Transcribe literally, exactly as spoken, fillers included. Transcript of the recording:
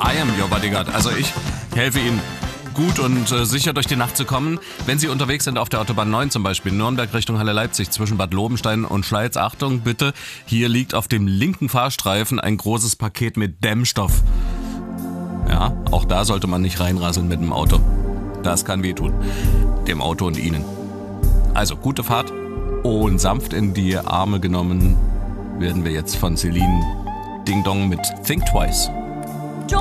I am your bodyguard. Also ich helfe Ihnen gut und äh, sicher durch die Nacht zu kommen. Wenn Sie unterwegs sind auf der Autobahn neun zum Beispiel, Nürnberg Richtung Halle Leipzig zwischen Bad Lobenstein und Schleiz, Achtung bitte, hier liegt auf dem linken Fahrstreifen ein großes Paket mit Dämmstoff. Ja, auch da sollte man nicht reinrasseln mit dem Auto. Das kann wehtun. Dem Auto und Ihnen. Also gute Fahrt und sanft in die Arme genommen werden wir jetzt von Celine Ding Dong mit Think Twice.